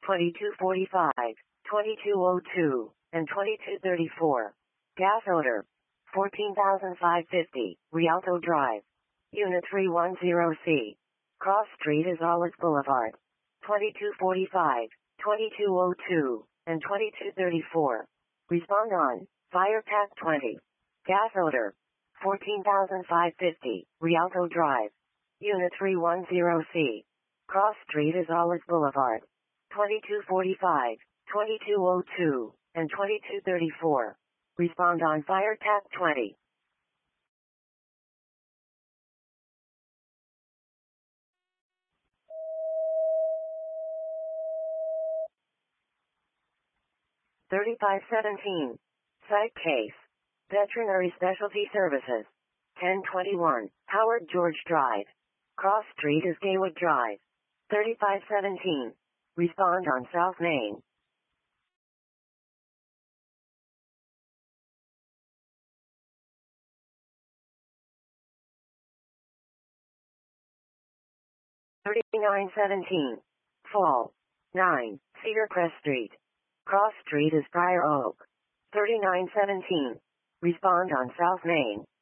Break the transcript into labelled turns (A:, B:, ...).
A: 2245, 2202, and 2234. Gas odor. 14,550, Rialto Drive. Unit 310C. Cross Street is Olive Boulevard. 2245, 2202, and 2234. Respond on Fire Pack 20. Gas odor. 14,550, Rialto Drive. Unit 310C. Cross Street is Olive Boulevard. 2245, 2202, and 2234. Respond on Fire Pack 20. $35.17. Site case. Veterinary Specialty Services. 1021, Howard George Drive. Cross Street is Gaywood Drive. 3517. Respond on South Main. $39.17. Fall. 9, Cedar Crest Street. Cross Street is Prior Oak. $39.17. Respond on South Main.